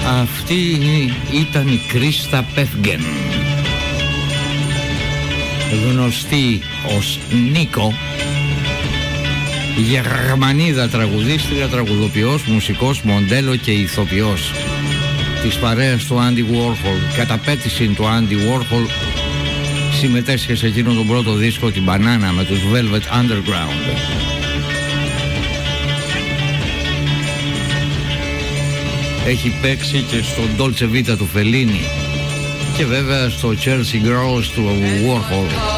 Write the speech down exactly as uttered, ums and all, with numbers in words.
Αυτή ήταν η Κρίστα Πέφγεν, γνωστή ως Νίκο, Γερμανίδα τραγουδίστρια, τραγουδοποιός, μουσικός, μοντέλο και ηθοποιός της παρέας του Άντι Warhol. Κατά πέτηση του Άντι Warhol συμμετέσχε σε εκείνο τον πρώτο δίσκο, την Μπανάνα, με τους Velvet Underground. Έχει παίξει και στο Dolce Vita του Fellini και βέβαια στο Chelsea Girls του Warhol.